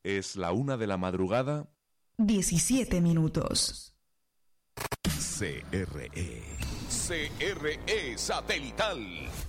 Es la 1:00 a.m. 17 minutos. CRE Satelital